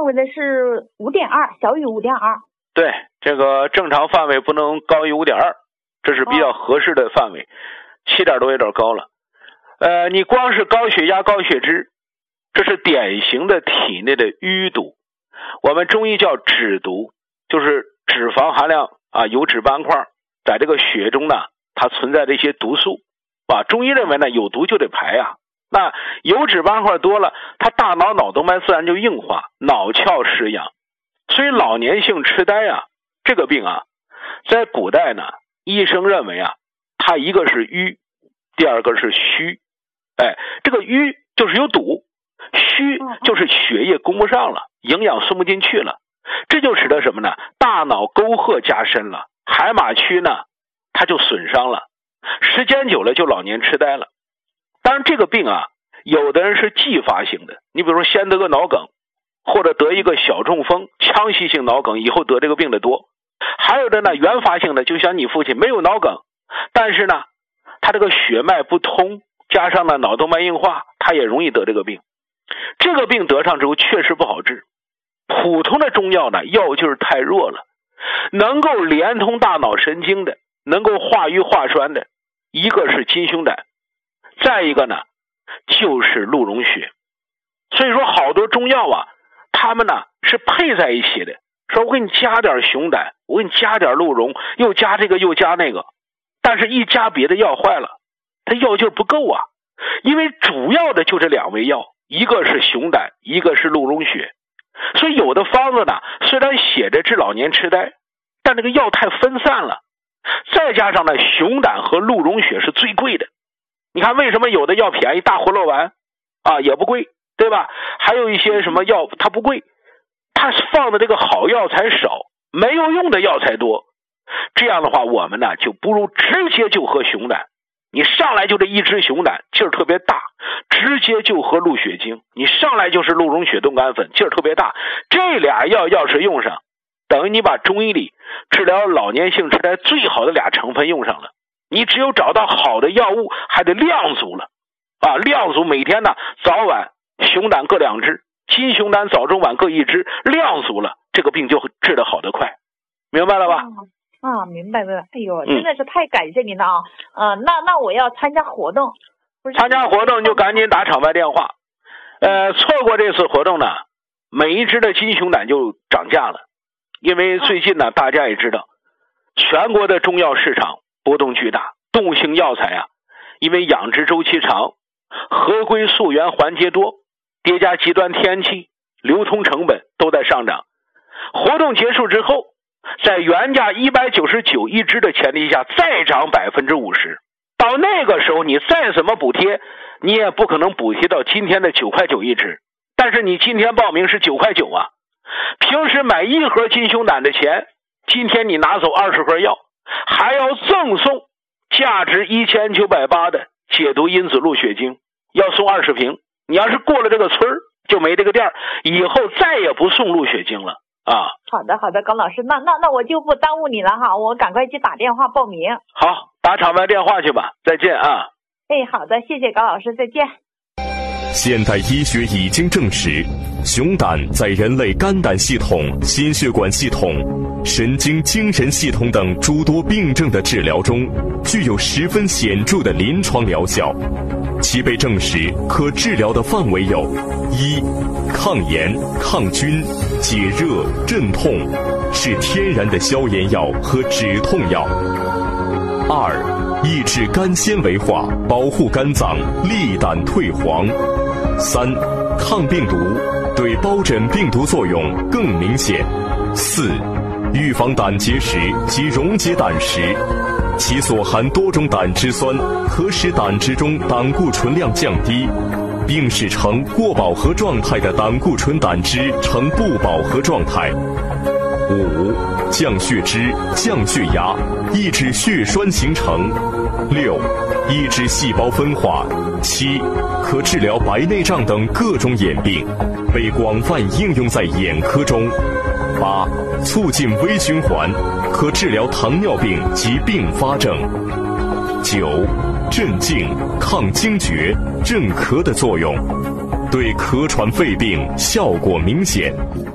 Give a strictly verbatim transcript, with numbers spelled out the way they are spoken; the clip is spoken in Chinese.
围的是五点二，小于五点二。 对，这个正常范围不能高于五点二，这是比较合适的范围。七点多有点高了。呃，你光是高血压、高血脂，这是典型的体内的淤堵，我们中医叫脂毒，就是脂肪含量啊，油脂斑块在这个血中呢，它存在的一些毒素啊。中医认为呢，有毒就得排啊。那油脂斑块多了，它大脑脑动脉自然就硬化，脑壳失养。所以老年性痴呆啊，这个病啊，在古代呢，医生认为啊，它一个是瘀，第二个是虚。哎，这个瘀就是有堵，虚就是血液供不上了，营养送不进去了，这就使得什么呢？大脑沟壑加深了，海马区呢，它就损伤了，时间久了就老年痴呆了。当然这个病啊，有的人是继发性的，你比如说先得个脑梗，或者得一个小中风，腔隙性脑梗，以后得这个病的多。还有的呢，原发性的，就像你父亲没有脑梗，但是呢，他这个血脉不通，加上呢脑动脉硬化，他也容易得这个病。这个病得上之后确实不好治，普通的中药呢，药劲儿太弱了，能够连通大脑神经的，能够化瘀化栓的，一个是金熊胆，再一个呢就是鹿茸血。所以说好多中药啊，他们呢是配在一起的，说我给你加点熊胆，我给你加点鹿茸，又加这个又加那个，但是一加别的药坏了，它药劲不够啊。因为主要的就这两味药，一个是熊胆，一个是鹿茸血。所以有的方子呢，虽然写着治老年痴呆，但这个药太分散了，再加上呢熊胆和鹿茸血是最贵的。你看为什么有的药便宜，大活络丸啊也不贵，对吧？还有一些什么药它不贵，它放的这个好药才少，没有用的药才多。这样的话我们呢就不如直接就喝熊胆，你上来就这一支熊胆劲儿特别大，直接就喝鹿血精，你上来就是鹿茸血冻干粉，劲儿特别大。这俩药要是用上，等于你把中医里治疗老年性痴呆最好的俩成分用上了。你只有找到好的药物，还得量足了啊！量足每天呢早晚熊胆各两支，金熊胆早中晚各一支，量足了，这个病就治得好得快，明白了吧？ 啊，啊明白了。哎呦，真的是太感谢您了啊！嗯、呃，那那我要参加活动， 参加活动就赶紧打场外电话。呃，错过这次活动呢，每一支的金熊胆就涨价了，因为最近呢，大家也知道，全国的中药市场波动巨大，动物性药材啊，因为养殖周期长，合规溯源环节多，叠加极端天气，流通成本都在上涨。活动结束之后，在原价一百九十九一支的前提下再涨 百分之五十， 到那个时候你再怎么补贴，你也不可能补贴到今天的九块九一支。但是你今天报名是九块九啊，平时买一盒金熊胆的钱，今天你拿走二十盒药，还要赠送价值一千九百八的解毒因子鹿血精，要送二十瓶。你要是过了这个村就没这个店，以后再也不送鹿血精了啊。 好的好的，高老师，那那那我就不耽误你了哈，我赶快去打电话报名。 好，打场外电话去吧，再见啊。 哎，好的，谢谢高老师，再见。 现代医学已经证实，熊胆在人类肝胆系统、心血管系统、神经精神系统等诸多病症的治疗中，具有十分显著的临床疗效。其被证实可治疗的范围有：一、抗炎、抗菌、解热、镇痛，是天然的消炎药和止痛药；二、抑制肝纤维化，保护肝脏，利胆退黄；三、抗病毒，对疱疹病毒作用更明显；四、预防胆结石及溶解胆石，其所含多种胆汁酸可使胆汁中胆固醇量降低，并使呈过饱和状态的胆固醇胆汁呈不饱和状态。五、降血脂、降血压，抑制血栓形成。六、抑制细胞分化。七、可治疗白内障等各种眼病，被广泛应用在眼科中。八、促进微循环，可治疗糖尿病及并发症。九、镇静、抗惊厥、镇咳的作用，对咳喘肺病效果明显。